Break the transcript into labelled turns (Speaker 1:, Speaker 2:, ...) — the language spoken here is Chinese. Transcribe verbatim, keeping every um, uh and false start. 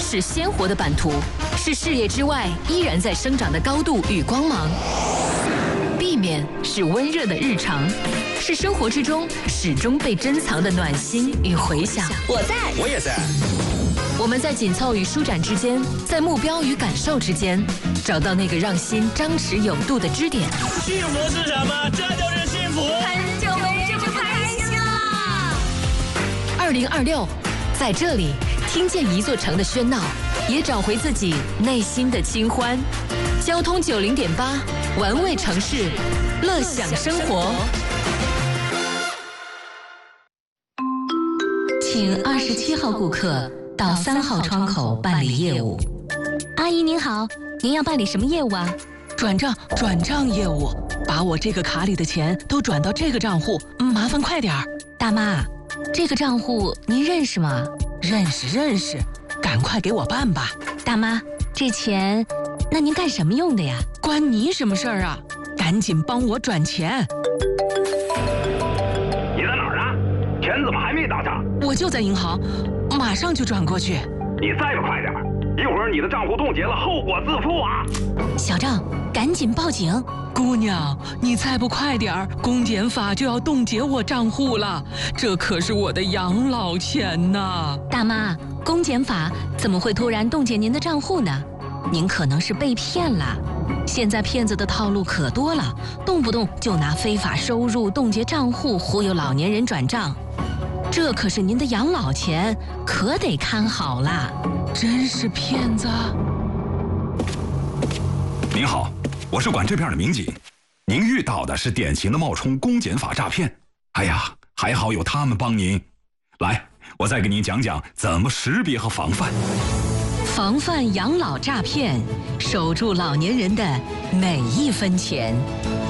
Speaker 1: 是鲜活的版图，是事业之外依然在生长的高度与光芒。避免是温热的日常，是生活之中始终被珍藏的暖心与回响。
Speaker 2: 我在，
Speaker 3: 我也在。
Speaker 1: 我们在紧凑与舒展之间，在目标与感受之间，找到那个让心张弛有度的支点。
Speaker 3: 幸福是什么？这就是幸福。
Speaker 2: 很久没这么开心了。
Speaker 1: 二零二六，在这里听见一座城的喧闹，也找回自己内心的清欢。交通九零点八，玩味城市，乐享生活。请二十七号顾客到三号窗口办理业务。
Speaker 4: 阿姨您好，您要办理什么业务啊？
Speaker 5: 转账转账业务，把我这个卡里的钱都转到这个账户，麻烦快点儿。
Speaker 4: 大妈，这个账户您认识吗？
Speaker 5: 认识认识，赶快给我办吧。
Speaker 4: 大妈，这钱，那您干什么用的呀？
Speaker 5: 关你什么事儿啊？赶紧帮我转钱。
Speaker 6: 你在哪儿啊？钱怎么还没打上？
Speaker 5: 我就在银行，马上就转过去。
Speaker 6: 你再不快点，一会儿你的账户冻结了，后果自负啊！
Speaker 4: 小张，赶紧报警！
Speaker 5: 姑娘，你再不快点儿，公检法就要冻结我账户了，这可是我的养老钱呐！
Speaker 4: 大妈，公检法怎么会突然冻结您的账户呢？您可能是被骗了。现在骗子的套路可多了，动不动就拿非法收入冻结账户忽悠老年人转账，这可是您的养老钱，可得看好了。
Speaker 5: 真是骗子！
Speaker 7: 您好，我是管这片的民警，您遇到的是典型的冒充公检法诈骗。哎呀，还好有他们帮您。来，我再给您讲讲怎么识别和防范。
Speaker 1: 防范养老诈骗，守住老年人的每一分钱。